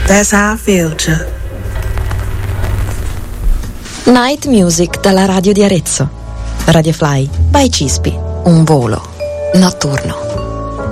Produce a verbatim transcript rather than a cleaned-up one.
That's how I feel, Chuck. Night Music dalla radio di Arezzo. Radio Fly by Cispi. Un volo notturno.